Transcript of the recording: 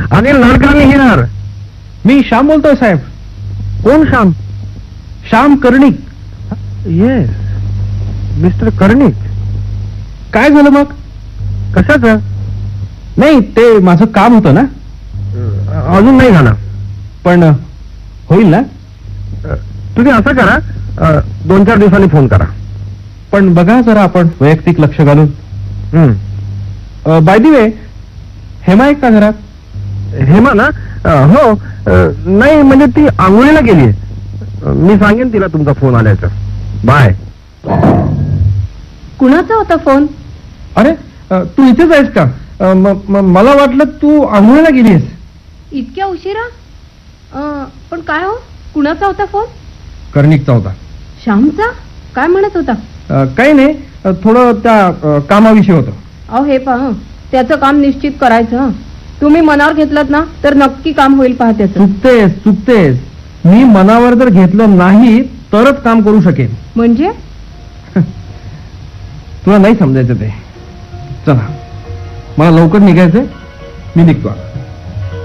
Anil Nadkarni here. मी श्याम बोलतोय साहेब. कोण Shyam? Shyam Karnik. Yes, mister Karnik. काय झालं मग? कशाचं? नाही, ते माझं काम होतं ना. अजून नाही झालं. पण होईल ना? तुम्ही असं करा, 2-4 दिवसांनी फोन करा. पण बघा जरा आपण वैयक्तिक लक्ष घालून. बाय दी वे, हेमा आहे का घरात? हेमा ना? हो. नाही म्हणजे ती आंघोळीला गेली. मी सांगेन तिला तुमचा फोन आल्याचं. बाय. कुणाचा होता फोन? अरे, तू इथेच आहेस का? मला वाटलं तू आंघोळीला गेलीस. इतक्या उशिरा? पण काय हो, कुणाचा होता फोन? कर्णिकचा होता. श्यामचा? काय म्हणत होता? काही नाही, थोडं त्या कामाविषयी होतं. अहो हे पहा, त्याचं काम निश्चित करायचं हं. तुम्ही मनावर घेतलं ना तर नक्की काम होईल पहा त्याचं. चुकतेस. मी मनावर जर घेतलं नाही तरच काम करू शकेन. म्हणजे? तुला नाही समजायचं ते. चला, मला लवकर निघायचंय, मी निघतो.